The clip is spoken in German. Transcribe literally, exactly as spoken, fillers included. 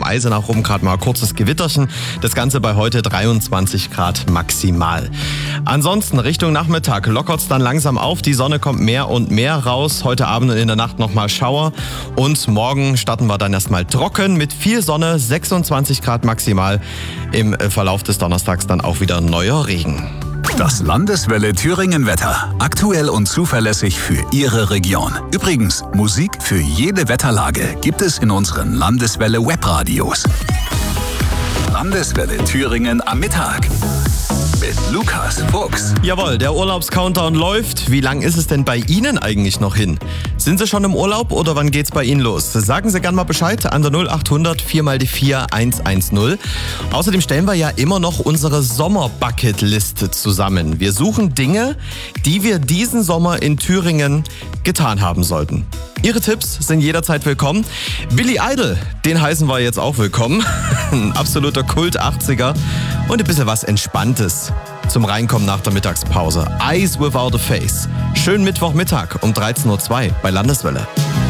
Eisenach rum gerade mal kurzes Gewitterchen. Das Ganze bei heute dreiundzwanzig Grad maximal. Ansonsten Richtung Nachmittag lockert es dann langsam auf. Die Sonne kommt mehr und mehr raus. Heute Abend und in der Nacht nochmal Schauer. Und morgen starten wir dann erstmal trocken mit viel Sonne, sechsundzwanzig Grad maximal. Im Verlauf des Donnerstags dann auch wieder neuer Regen. Das Landeswelle Thüringen-Wetter. Aktuell und zuverlässig für Ihre Region. Übrigens, Musik für jede Wetterlage gibt es in unseren Landeswelle Webradios. Landeswelle Thüringen am Mittag. Mit Lukas Fuchs. Jawohl, der Urlaubscountdown läuft. Wie lang ist es denn bei Ihnen eigentlich noch hin? Sind Sie schon im Urlaub oder wann geht's bei Ihnen los? Sagen Sie gerne mal Bescheid an der null acht hundert vier mal die vier eins eins null. Außerdem stellen wir ja immer noch unsere Sommer-Bucket-Liste zusammen. Wir suchen Dinge, die wir diesen Sommer in Thüringen getan haben sollten. Ihre Tipps sind jederzeit willkommen. Billy Idol, den heißen wir jetzt auch willkommen. Ein absoluter Kult-achtziger und ein bisschen was Entspanntes zum Reinkommen nach der Mittagspause. Eyes Without a Face. Schönen Mittwochmittag um dreizehn Uhr zwei bei Landeswelle.